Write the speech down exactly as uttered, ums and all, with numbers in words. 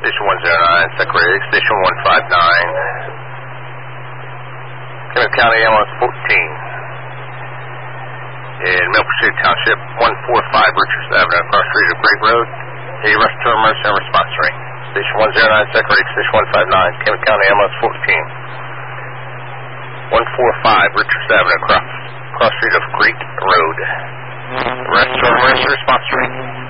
Station one zero nine, Secretary, Station one five nine. Kenneth County, ambulance fourteen. In Mill Pursuit Township, one forty-five Richards Avenue, across the street of Great Road. A rescue emergency and response ring. Station one zero nine, Secretary, Station one five nine, Kenneth County, ambulance fourteen. one forty-five Richards Avenue, across, across the street of Great Road. Rescue emergency response ring.